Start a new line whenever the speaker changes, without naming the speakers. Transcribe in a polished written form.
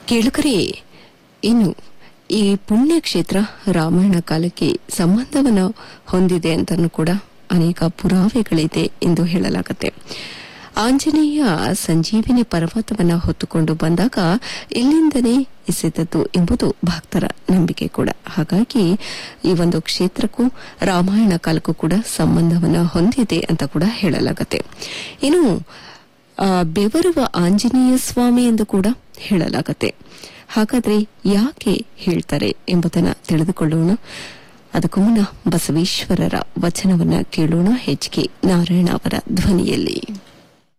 ಕೇಳುಗರೆ, ಇನ್ನು ಈ ಪುಣ್ಯಕ್ಷೇತ್ರ ರಾಮಾಯಣ ಕಾಲಕ್ಕೆ ಸಂಬಂಧವನ್ನು ಹೊಂದಿದೆ ಅಂತಲೂ ಕೂಡ ಅನೇಕ ಪುರಾವೆಗಳಿದೆ ಎಂದು ಹೇಳಲಾಗುತ್ತೆ. ಆಂಜನೇಯ ಸಂಜೀವಿನಿ ಪರ್ವತವನ್ನ ಹೊತ್ತುಕೊಂಡು ಬಂದಾಗ ಇಲ್ಲಿಂದಲೇ ಎಸೆದದ್ದು ಎಂಬುದು ಭಕ್ತರ ನಂಬಿಕೆ ಕೂಡ. ಹಾಗಾಗಿ ಈ ಒಂದು ಕ್ಷೇತ್ರಕ್ಕೂ ರಾಮಾಯಣ ಕಾಲಕ್ಕೂ ಕೂಡ ಸಂಬಂಧವನ್ನ ಹೊಂದಿದೆ ಅಂತ ಕೂಡ ಹೇಳಲಾಗುತ್ತೆ. ಇನ್ನು ಬೆವರುವ ಆಂಜನೇಯ ಸ್ವಾಮಿ ಎಂದು ಕೂಡ ಹೇಳಲಾಗುತ್ತೆ. ಹಾಗಾದ್ರೆ ಯಾಕೆ ಹೇಳ್ತಾರೆ ಎಂಬುದನ್ನು ತಿಳಿದುಕೊಳ್ಳೋಣ. ಅದಕ್ಕೂ ಮುನ್ನ ಬಸವೇಶ್ವರರ ವಚನವನ್ನ ಕೇಳೋಣ. ಎಚ್ ಕೆ ನಾರಾಯಣ ಅವರ ಧ್ವನಿಯಲ್ಲಿ.